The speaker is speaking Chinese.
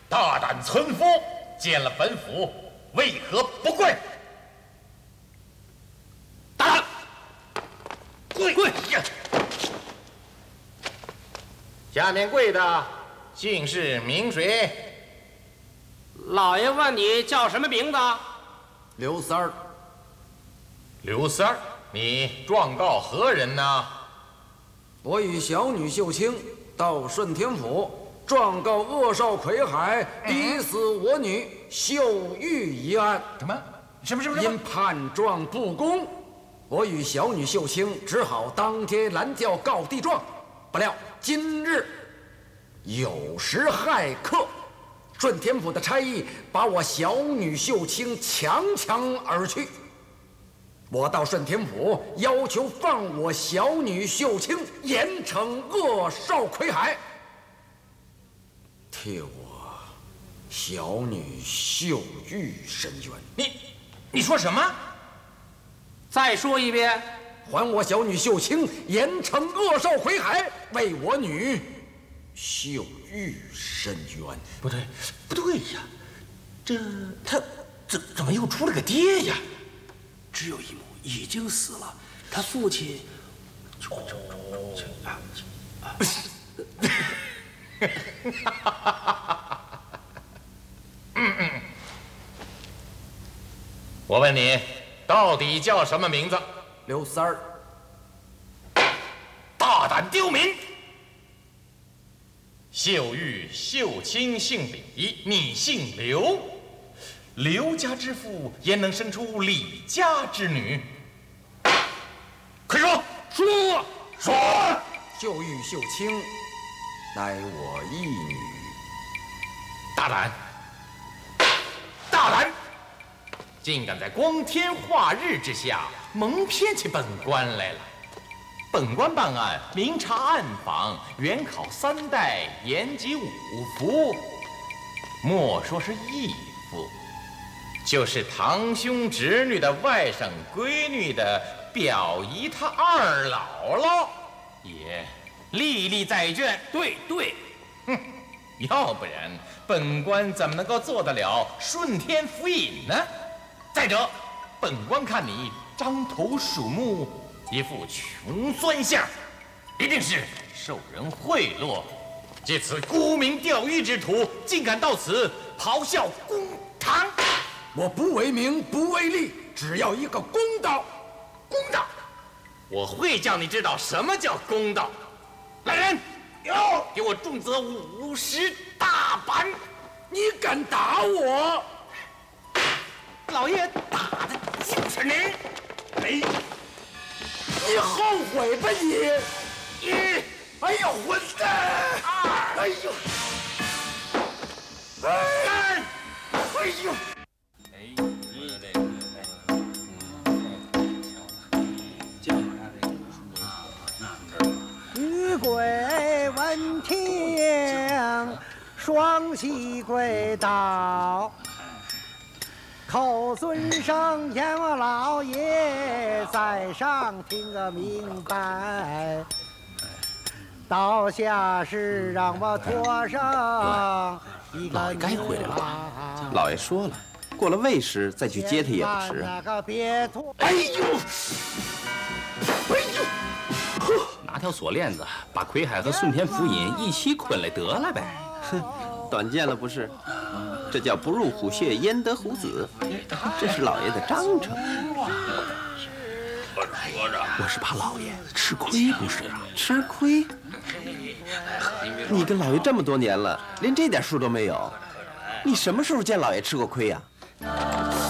大胆村夫，见了本府，为何不跪？大胆！跪！下面跪的姓氏名谁？ 老爷问你叫什么名字？ 刘三儿。 刘三儿，你状告何人呢？ 我与小女秀清到顺天府状告恶少魁海逼死我女秀玉一案。 什么？ 因判状不公，我与小女秀清只好当天拦轿告地状。不料今日有时骇客，顺天府的差役把我小女秀清强而去。我到顺天府要求放我小女秀清，严惩恶少魁海，替我小女秀玉伸冤。 你说什么？ 再说一遍。 还我小女秀清，严惩恶少魁海，为我女秀玉伸冤。 不对呀，他怎么又出了个爹呀？ 只有一母已经死了，他父亲我问你，到底叫什么名字？ 刘三儿。 大胆丢民！秀玉、秀清姓李，你姓刘。刘家之父焉能生出李家之女？快说！说！ 秀玉、秀清，乃我一女。 大胆！竟敢在光天化日之下蒙骗起本官来了！本官办案，明察暗访，原考3代，延及5夫，莫说是一夫，就是堂兄侄女的外甥闺女的表姨她二姥姥，也历历在卷。 对， 哼，要不然本官怎么能够做得了顺天府尹呢？再者，本官看你獐头鼠目，一副穷酸相，一定是受人贿赂，借此沽名钓誉之徒，竟敢到此咆哮公堂。 我不为名，不为利，只要一个公道。 公道！我会叫你知道什么叫公道。来人，给我重责50大板！ 你敢打我？ 老爷打的就是你！ 你后悔吧你！哎呦，混蛋！哎呦！哎呦！ 女跪闻听，双膝跪倒。口尊声阎王老爷在上听个明白，到下是让我拖上一个。 老爷该回来了吧？老爷说了，过了未时再去接他也不迟啊。 哎呦！ 拿条锁链子把魁海和顺天府尹一起捆来得了呗。 哼，短见了不是？这叫不入虎穴焉得虎子，这是老爷的章程。 我是怕老爷吃亏不是啊？ 吃亏？你跟老爷这么多年了，连这点数都没有？你什么时候见老爷吃过亏呀？